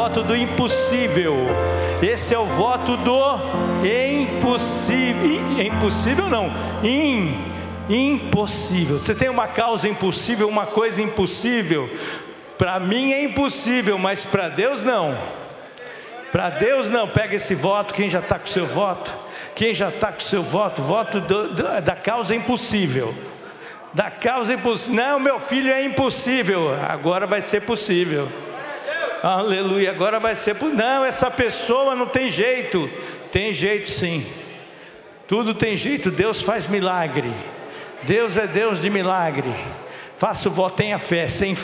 voto do impossível. Esse é o voto do impossível. Impossível não, impossível. Você tem uma causa impossível, uma coisa impossível. Para mim é impossível, mas para Deus não. Para Deus não. Pega esse voto. Quem já está com o seu voto? Quem já está com o seu voto? Voto da causa impossível. Da causa impossível. Não, meu filho, é impossível. Agora vai ser possível. Aleluia. Agora vai ser possível. Não, essa pessoa não tem jeito. Tem jeito sim. Tudo tem jeito. Deus faz milagre. Deus é Deus de milagre. Faça o voto, tenha fé. Sem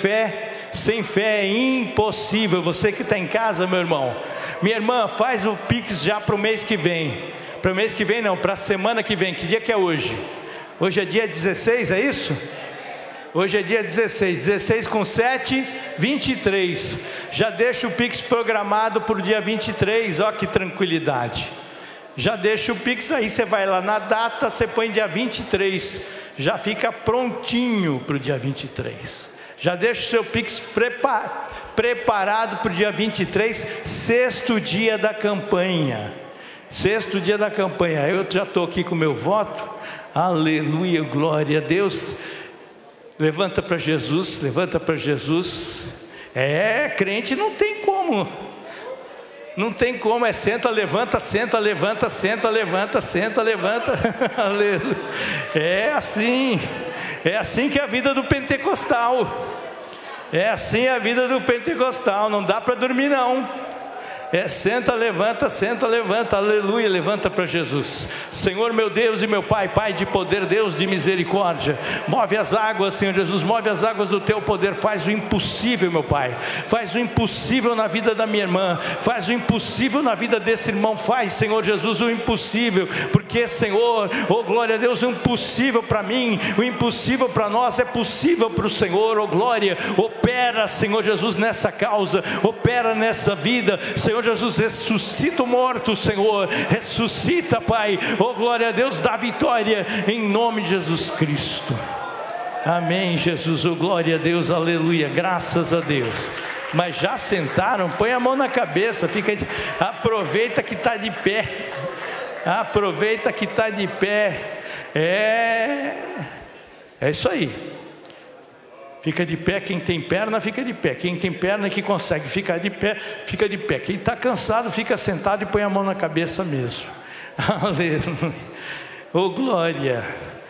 fé é impossível. Você que está em casa, meu irmão, minha irmã, faz o Pix já para o mês que vem. Para o mês que vem não, para a semana que vem. Que dia que é hoje? Hoje é dia 16, é isso? Hoje é dia 16, 16 com 7, 23. Já deixa o Pix programado para o dia 23, ó que tranquilidade. Já deixa o Pix aí, você vai lá na data, você põe dia 23, já fica prontinho para o dia 23. Já deixa o seu Pix preparado para o dia 23, sexto dia da campanha. Sexto dia da campanha. Eu já estou aqui com o meu voto. Aleluia, glória a Deus. Levanta para Jesus, levanta para Jesus. Crente não tem como. Não tem como, senta, levanta, senta, levanta, senta, levanta, senta, levanta. Aleluia. É assim que é a vida do pentecostal. É assim a vida do pentecostal. Não dá para dormir não. Senta, levanta, aleluia, levanta para Jesus. Senhor meu Deus e meu Pai, Pai de poder, Deus de misericórdia, move as águas, Senhor Jesus, move as águas do teu poder, faz o impossível, meu Pai, faz o impossível na vida da minha irmã, faz o impossível na vida desse irmão, faz, Senhor Jesus, o impossível, porque, Senhor, oh glória a Deus, o impossível para mim, o impossível para nós é possível para o Senhor, oh glória, opera, Senhor Jesus, nessa causa, opera nessa vida, Senhor Jesus, ressuscita o morto, Senhor, ressuscita, Pai, oh glória a Deus, dá vitória, em nome de Jesus Cristo, amém, Jesus, oh glória a Deus, aleluia, graças a Deus. Mas já sentaram? Põe a mão na cabeça, fica aí, aproveita que está de pé, aproveita que está de pé, é isso aí. Fica de pé, quem tem perna fica de pé, quem tem perna que consegue ficar de pé, fica de pé, quem está cansado fica sentado e põe a mão na cabeça mesmo. Aleluia, oh glória.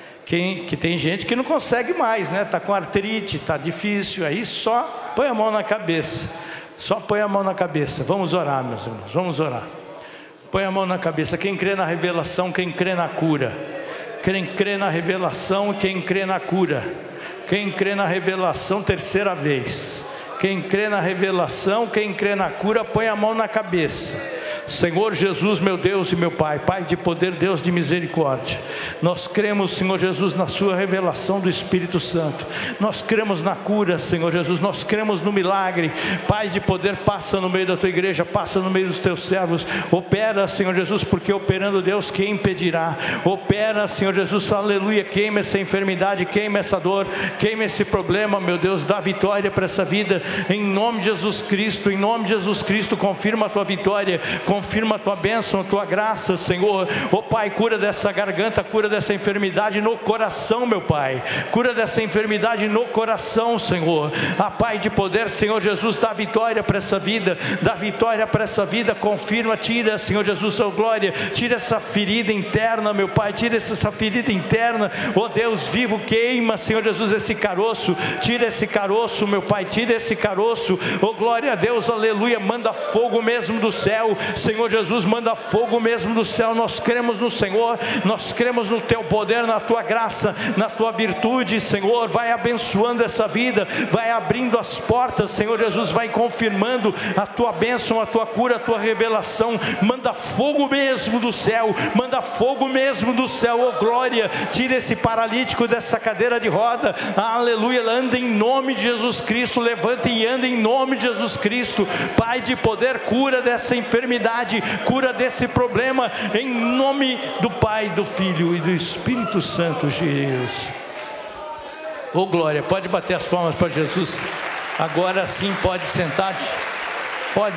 Que tem gente que não consegue mais, né? Está com artrite, está difícil, aí só põe a mão na cabeça, só põe a mão na cabeça. Vamos orar, meus irmãos, vamos orar. Põe a mão na cabeça, quem crê na revelação, quem crê na cura, quem crê na revelação, quem crê na cura. Quem crê na revelação, terceira vez. Quem crê na revelação, quem crê na cura, põe a mão na cabeça. Senhor Jesus, meu Deus e meu Pai, Pai de poder, Deus de misericórdia, nós cremos, Senhor Jesus, na sua revelação do Espírito Santo, nós cremos na cura, Senhor Jesus, nós cremos no milagre. Pai de poder, passa no meio da tua igreja, passa no meio dos teus servos, opera, Senhor Jesus, porque operando, Deus, quem impedirá? Opera, Senhor Jesus, aleluia, queima essa enfermidade, queima essa dor, queima esse problema, meu Deus, dá vitória para essa vida, em nome de Jesus Cristo, em nome de Jesus Cristo, confirma a tua vitória, confirma a tua bênção, a tua graça, Senhor. Oh Pai, cura dessa garganta, cura dessa enfermidade no coração, meu Pai, cura dessa enfermidade no coração, Senhor. Ah, Pai de poder, Senhor Jesus, dá vitória para essa vida, dá vitória para essa vida, confirma, tira, Senhor Jesus, sua glória, tira essa ferida interna, meu Pai, tira essa ferida interna, oh Deus vivo, queima, Senhor Jesus, esse caroço, tira esse caroço, meu Pai, tira esse caroço, oh glória a Deus, aleluia, manda fogo mesmo do céu, Senhor Jesus, manda fogo mesmo do céu. Nós cremos no Senhor, nós cremos no teu poder, na tua graça, na tua virtude, Senhor. Vai abençoando essa vida, vai abrindo as portas, Senhor Jesus, vai confirmando a tua bênção, a tua cura, a tua revelação. Manda fogo mesmo do céu, manda fogo mesmo do céu, oh glória, tira esse paralítico dessa cadeira de roda, aleluia, anda em nome de Jesus Cristo, levanta e anda em nome de Jesus Cristo. Pai de poder, cura dessa enfermidade, cura desse problema, em nome do Pai, do Filho e do Espírito Santo, Jesus. Oh glória, pode bater as palmas para Jesus, agora sim pode sentar.